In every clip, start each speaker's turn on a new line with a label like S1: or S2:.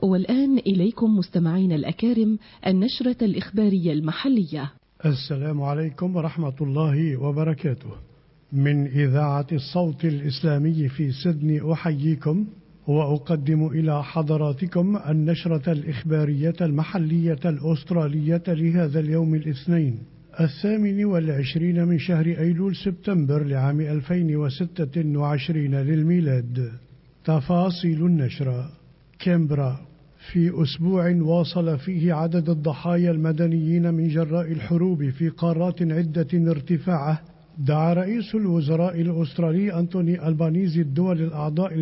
S1: والآن إليكم مستمعين الأكارم النشرة الإخبارية المحلية.
S2: السلام عليكم ورحمة الله وبركاته. من إذاعة الصوت الإسلامي في سيدني أحييكم وأقدم إلى حضراتكم النشرة الإخبارية المحلية الأسترالية لهذا اليوم الاثنين 28 من شهر أيلول سبتمبر لعام 2026 للميلاد. تفاصيل النشرة. كامبرا. في أسبوع واصل فيه عدد الضحايا المدنيين من جراء الحروب في قارات عدة ارتفاعه، دعا رئيس الوزراء الأسترالي أنتوني ألبانيزي الدول الأعضاء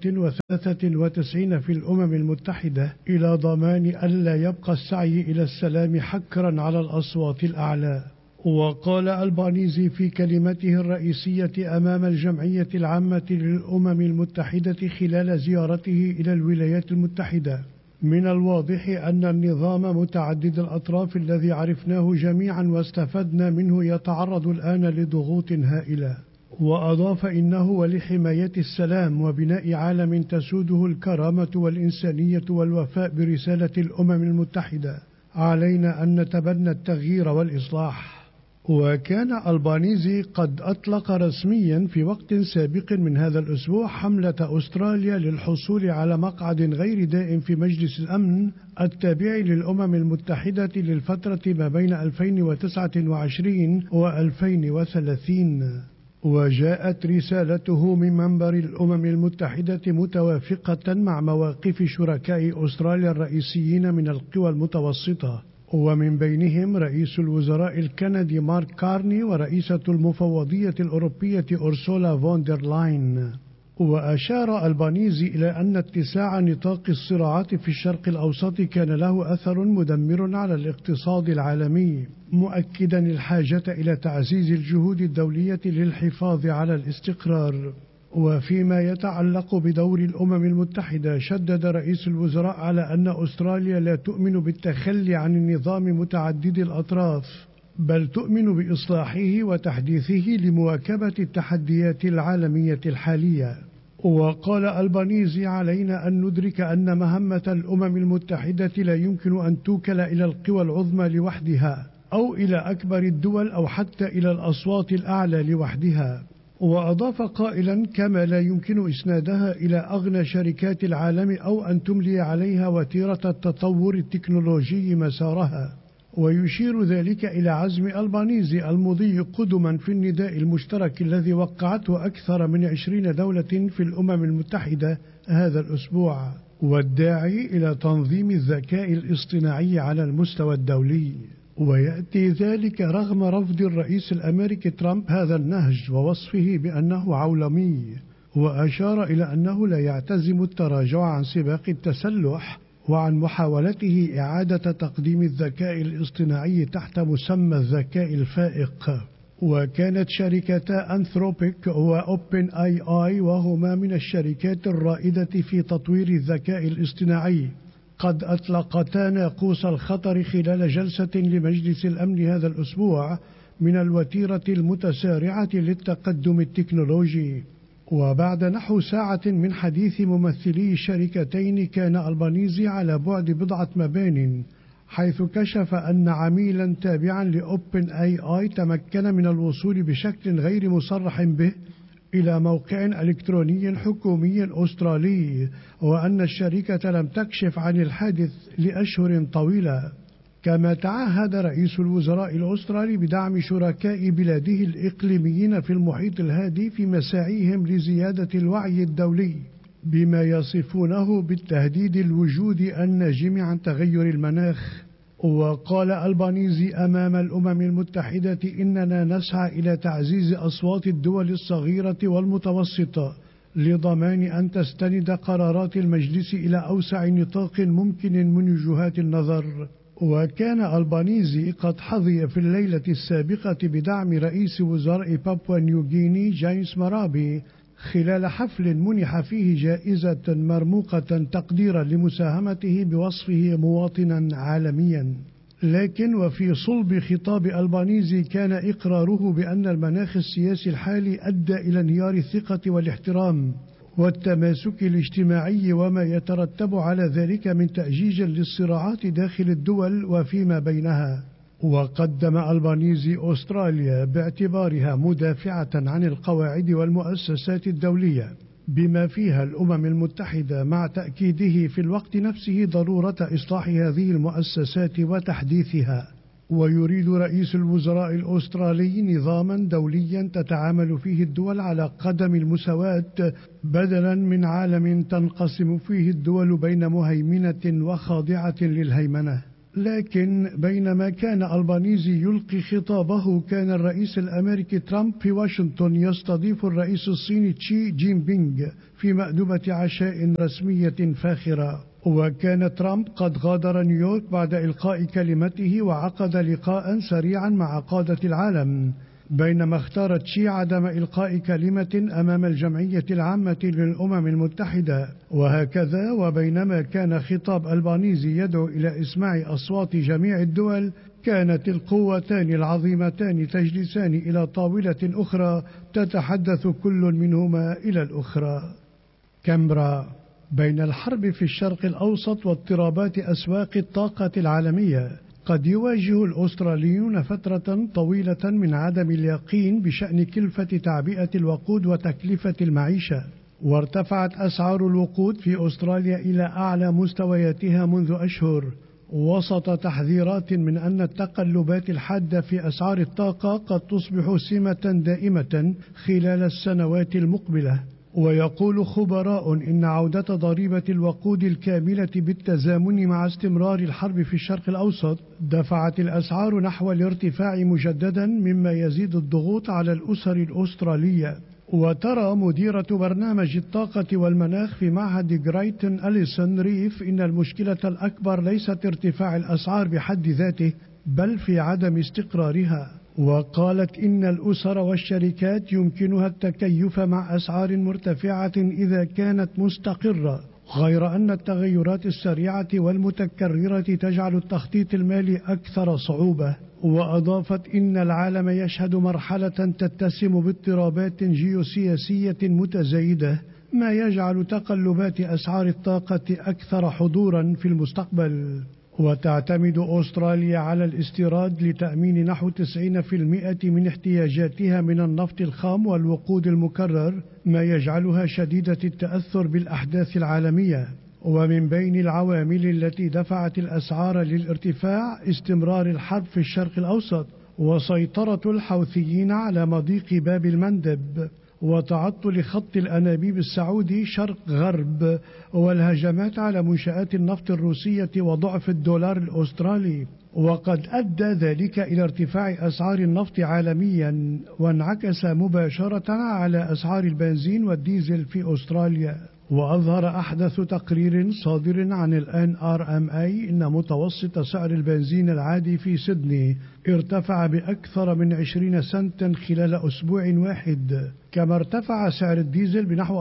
S2: 193 في الأمم المتحدة إلى ضمان ألا يبقى السعي إلى السلام حكرا على الأصوات الأعلى. وقال ألبانيزي في كلمته الرئيسية أمام الجمعية العامة للأمم المتحدة خلال زيارته إلى الولايات المتحدة: من الواضح أن النظام متعدد الأطراف الذي عرفناه جميعا واستفدنا منه يتعرض الآن لضغوط هائلة. وأضاف إنه ولحماية السلام وبناء عالم تسوده الكرامة والإنسانية والوفاء برسالة الأمم المتحدة علينا أن نتبنى التغيير والإصلاح. وكان ألبانيزي قد أطلق رسميا في وقت سابق من هذا الأسبوع حملة أستراليا للحصول على مقعد غير دائم في مجلس الأمن التابع للأمم المتحدة للفترة ما بين 2029 و2030. وجاءت رسالته من منبر الأمم المتحدة متوافقة مع مواقف شركاء أستراليا الرئيسيين من القوى المتوسطة، ومن بينهم رئيس الوزراء الكندي مارك كارني ورئيسة المفوضية الأوروبية أورسولا فوندر لاين. وأشار ألبانيزي إلى أن اتساع نطاق الصراعات في الشرق الأوسط كان له أثر مدمر على الاقتصاد العالمي، مؤكدا الحاجة إلى تعزيز الجهود الدولية للحفاظ على الاستقرار. وفيما يتعلق بدور الأمم المتحدة، شدد رئيس الوزراء على أن أستراليا لا تؤمن بالتخلي عن النظام متعدد الأطراف، بل تؤمن بإصلاحه وتحديثه لمواكبة التحديات العالمية الحالية. وقال ألبانيزي: علينا أن ندرك أن مهمة الأمم المتحدة لا يمكن أن توكل إلى القوى العظمى لوحدها أو إلى أكبر الدول أو حتى إلى الأصوات الأعلى لوحدها. وأضاف قائلا: كما لا يمكن إسنادها إلى أغنى شركات العالم أو أن تملي عليها وتيرة التطور التكنولوجي مسارها. ويشير ذلك إلى عزم ألبانيزي المضي قدما في النداء المشترك الذي وقعته أكثر من 20 دولة في الأمم المتحدة هذا الأسبوع، والداعي إلى تنظيم الذكاء الاصطناعي على المستوى الدولي. ويأتي ذلك رغم رفض الرئيس الأمريكي ترامب هذا النهج ووصفه بأنه عولمي، وأشار إلى أنه لا يعتزم التراجع عن سباق التسلح وعن محاولته إعادة تقديم الذكاء الاصطناعي تحت مسمى الذكاء الفائق. وكانت شركتا أنثروبيك وأوبن آي آي، وهما من الشركات الرائدة في تطوير الذكاء الاصطناعي، قد أطلقتا ناقوس الخطر خلال جلسة لمجلس الأمن هذا الأسبوع من الوتيرة المتسارعة للتقدم التكنولوجي. وبعد نحو ساعة من حديث ممثلي الشركتين، كان ألبانيزي على بعد بضعة مبان، حيث كشف أن عميلا تابعا لأوبن آي آي تمكن من الوصول بشكل غير مصرح به إلى موقع إلكتروني حكومي أسترالي، وأن الشركة لم تكشف عن الحادث لأشهر طويلة. كما تعهد رئيس الوزراء الأسترالي بدعم شركاء بلاده الإقليميين في المحيط الهادي في مساعيهم لزيادة الوعي الدولي بما يصفونه بالتهديد الوجودي الناجم عن تغير المناخ. وقال ألبانيزي أمام الأمم المتحدة: إننا نسعى إلى تعزيز أصوات الدول الصغيرة والمتوسطة لضمان أن تستند قرارات المجلس إلى أوسع نطاق ممكن من وجهات النظر. وكان ألبانيزي قد حظي في الليلة السابقة بدعم رئيس وزراء بابوا نيوغيني جيمس مارابي خلال حفل منح فيه جائزة مرموقة تقديرا لمساهمته بوصفه مواطنا عالميا. لكن وفي صلب خطاب ألبانيزي كان إقراره بأن المناخ السياسي الحالي أدى إلى انهيار الثقة والاحترام، والتماسك الاجتماعي وما يترتب على ذلك من تأجيج للصراعات داخل الدول وفيما بينها. وقدم ألبانيزي أستراليا باعتبارها مدافعة عن القواعد والمؤسسات الدولية بما فيها الأمم المتحدة، مع تأكيده في الوقت نفسه ضرورة إصلاح هذه المؤسسات وتحديثها. ويريد رئيس الوزراء الأسترالي نظاما دوليا تتعامل فيه الدول على قدم المساواة بدلا من عالم تنقسم فيه الدول بين مهيمنة وخاضعة للهيمنة. لكن بينما كان ألبانيزي يلقي خطابه، كان الرئيس الأمريكي ترامب في واشنطن يستضيف الرئيس الصيني شي جين بينغ في مأدبة عشاء رسمية فاخرة. وكان ترامب قد غادر نيويورك بعد إلقاء كلمته وعقد لقاء سريعا مع قادة العالم، بينما اختارت شي عدم إلقاء كلمة أمام الجمعية العامة للأمم المتحدة. وهكذا وبينما كان خطاب ألبانيزي يدعو إلى إسماع أصوات جميع الدول، كانت القوتان العظيمتان تجلسان إلى طاولة أخرى تتحدث كل منهما إلى الأخرى. كامبرا. بين الحرب في الشرق الأوسط واضطرابات أسواق الطاقة العالمية، قد يواجه الأستراليون فترة طويلة من عدم اليقين بشأن كلفة تعبئة الوقود وتكلفة المعيشة. وارتفعت أسعار الوقود في أستراليا إلى أعلى مستوياتها منذ أشهر، وسط تحذيرات من أن التقلبات الحادة في أسعار الطاقة قد تصبح سمة دائمة خلال السنوات المقبلة. ويقول خبراء إن عودة ضريبة الوقود الكاملة بالتزامن مع استمرار الحرب في الشرق الأوسط دفعت الأسعار نحو الارتفاع مجددا، مما يزيد الضغوط على الأسر الأسترالية. وترى مديرة برنامج الطاقة والمناخ في معهد جرايتن أليسون ريف إن المشكلة الأكبر ليست ارتفاع الأسعار بحد ذاته، بل في عدم استقرارها. وقالت إن الأسر والشركات يمكنها التكيف مع أسعار مرتفعة إذا كانت مستقرة، غير أن التغيرات السريعة والمتكررة تجعل التخطيط المالي أكثر صعوبة. وأضافت إن العالم يشهد مرحلة تتسم باضطرابات جيوسياسية متزايدة، ما يجعل تقلبات أسعار الطاقة أكثر حضورا في المستقبل. وتعتمد أستراليا على الاستيراد لتأمين نحو 90% من احتياجاتها من النفط الخام والوقود المكرر، ما يجعلها شديدة التأثر بالأحداث العالمية. ومن بين العوامل التي دفعت الأسعار للارتفاع استمرار الحرب في الشرق الأوسط، وسيطرة الحوثيين على مضيق باب المندب، وتعطل خط الأنابيب السعودي شرق غرب، والهجمات على منشآت النفط الروسية وضعف الدولار الأسترالي. وقد أدى ذلك إلى ارتفاع أسعار النفط عالميا، وانعكس مباشرة على أسعار البنزين والديزل في أستراليا. وأظهر أحدث تقرير صادر عن NRMA إن متوسط سعر البنزين العادي في سيدني ارتفع بأكثر من 20 سنتا خلال أسبوع واحد، كما ارتفع سعر الديزل بنحو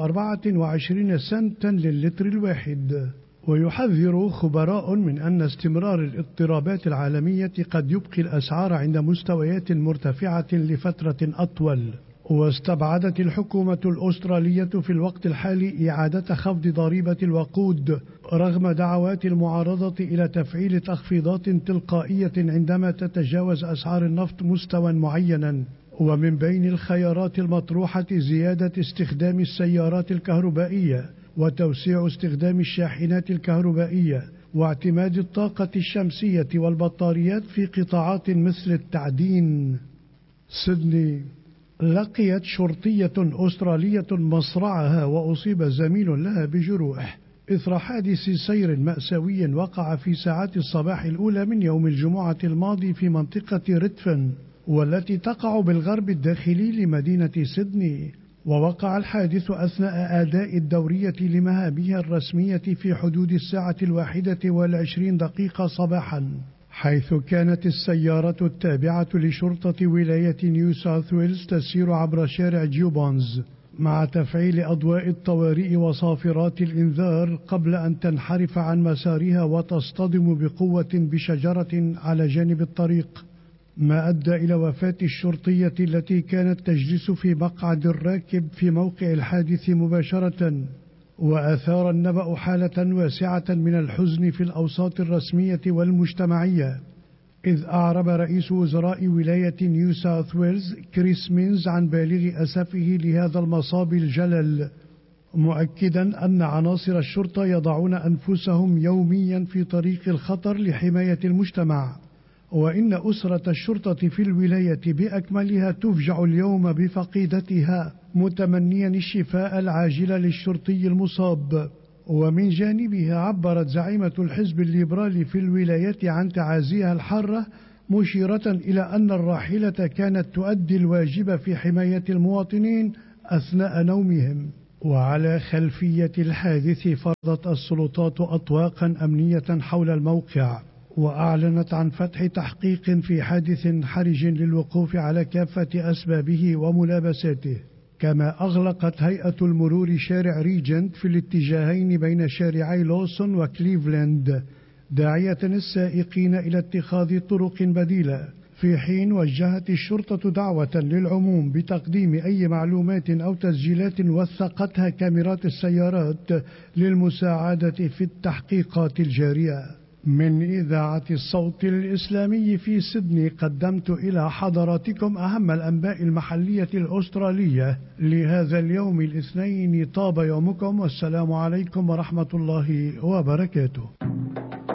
S2: 24 سنتا للتر الواحد. ويحذر خبراء من أن استمرار الاضطرابات العالمية قد يبقي الأسعار عند مستويات مرتفعة لفترة أطول. واستبعدت الحكومة الأسترالية في الوقت الحالي إعادة خفض ضريبة الوقود، رغم دعوات المعارضة إلى تفعيل تخفيضات تلقائية عندما تتجاوز أسعار النفط مستوى معينا. ومن بين الخيارات المطروحة زيادة استخدام السيارات الكهربائية، وتوسيع استخدام الشاحنات الكهربائية، واعتماد الطاقة الشمسية والبطاريات في قطاعات مثل التعدين. سيدني. لقيت شرطية أسترالية مصرعها وأصيب زميل لها بجروح إثر حادث سير مأساوي وقع في ساعات الصباح الأولى من يوم الجمعة الماضي في منطقة ريدفن، والتي تقع بالغرب الداخلي لمدينة سيدني. ووقع الحادث أثناء أداء الدورية لمهامها الرسمية في حدود 1:21 صباحا، حيث كانت السيارة التابعة لشرطة ولاية نيو ساوث ويلز تسير عبر شارع جيوبونز مع تفعيل أضواء الطوارئ وصافرات الإنذار قبل أن تنحرف عن مسارها وتصطدم بقوة بشجرة على جانب الطريق. ما أدى إلى وفاة الشرطية التي كانت تجلس في مقعد الراكب في موقع الحادث مباشرة، وأثار النبأ حالة واسعة من الحزن في الأوساط الرسمية والمجتمعية، إذ أعرب رئيس وزراء ولاية نيو ساوث ويلز كريس مينز عن بالغ أسفه لهذا المصاب الجلل، مؤكدا أن عناصر الشرطة يضعون أنفسهم يوميا في طريق الخطر لحماية المجتمع، وإن أسرة الشرطة في الولاية بأكملها تفجع اليوم بفقيدتها، متمنيا الشفاء العاجل للشرطي المصاب. ومن جانبها عبرت زعيمة الحزب الليبرالي في الولاية عن تعازيها الحارة، مشيرة إلى أن الراحلة كانت تؤدي الواجب في حماية المواطنين أثناء نومهم. وعلى خلفية الحادث فرضت السلطات أطواقا أمنية حول الموقع، وأعلنت عن فتح تحقيق في حادث حرج للوقوف على كافة أسبابه وملابساته. كما أغلقت هيئة المرور شارع ريجنت في الاتجاهين بين شارعي لوسون وكليفلاند، داعية السائقين إلى اتخاذ طرق بديلة، في حين وجهت الشرطة دعوة للعموم بتقديم أي معلومات أو تسجيلات وثقتها كاميرات السيارات للمساعدة في التحقيقات الجارية. من إذاعة الصوت الإسلامي في سيدني قدمت إلى حضراتكم أهم الأنباء المحلية الأسترالية لهذا اليوم الاثنين. طاب يومكم، والسلام عليكم ورحمة الله وبركاته.